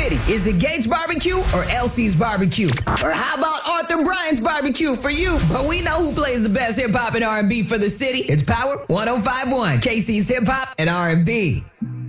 city? Is it Gates Barbecue or Elsie's Barbecue? Or how about Arthur Bryant's Barbecue for you? But we know who plays the best hip hop and R&B for the city. It's Power 105.1, KC's Hip Hop and R&B.